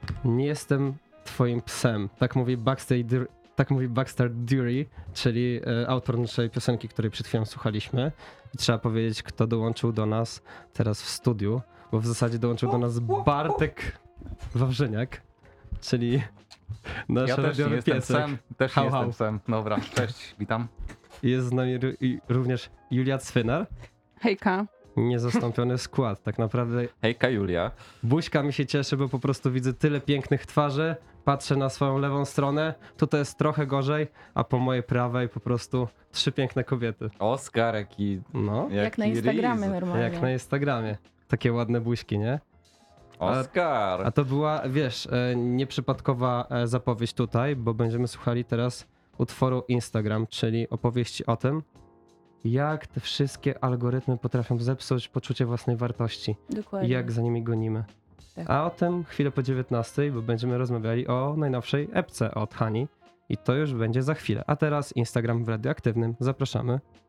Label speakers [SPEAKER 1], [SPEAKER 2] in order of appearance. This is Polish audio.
[SPEAKER 1] Nie jestem twoim psem. Tak mówi Baxter Dury, czyli autor naszej piosenki, której przed chwilą słuchaliśmy. I trzeba powiedzieć, kto dołączył do nas teraz w studiu, bo w zasadzie dołączył do nas Bartek Wawrzyniak, czyli nasz
[SPEAKER 2] Ja też nie
[SPEAKER 1] radiowy
[SPEAKER 2] jestem
[SPEAKER 1] piesek.
[SPEAKER 2] psem, też
[SPEAKER 1] Hał,
[SPEAKER 2] nie
[SPEAKER 1] hał.
[SPEAKER 2] jestem psem. Dobra, cześć, witam.
[SPEAKER 1] Jest z nami również Julia Cwynar.
[SPEAKER 3] Hejka.
[SPEAKER 1] Niezastąpiony skład. Tak naprawdę
[SPEAKER 2] Hejka Julia.
[SPEAKER 1] buźka mi się cieszy, bo po prostu widzę tyle pięknych twarzy. Patrzę na swoją lewą stronę, tutaj jest trochę gorzej, a po mojej prawej po prostu 3 piękne kobiety.
[SPEAKER 2] Oskar, jaki
[SPEAKER 1] No,
[SPEAKER 3] Jak na Instagramie normalnie.
[SPEAKER 1] jak na Instagramie. Takie ładne buźki, nie?
[SPEAKER 2] Oskar.
[SPEAKER 1] A to była, wiesz, nieprzypadkowa zapowiedź tutaj, bo będziemy słuchali teraz utworu Instagram, czyli opowieści o tym, jak te wszystkie algorytmy potrafią zepsuć poczucie własnej wartości i
[SPEAKER 3] Dokładnie.
[SPEAKER 1] jak za nimi gonimy.
[SPEAKER 3] Tak.
[SPEAKER 1] A o tym chwilę po 19, bo będziemy rozmawiali o najnowszej epce od Hani i to już będzie za chwilę. A teraz Instagram w Radioaktywnym. Zapraszamy.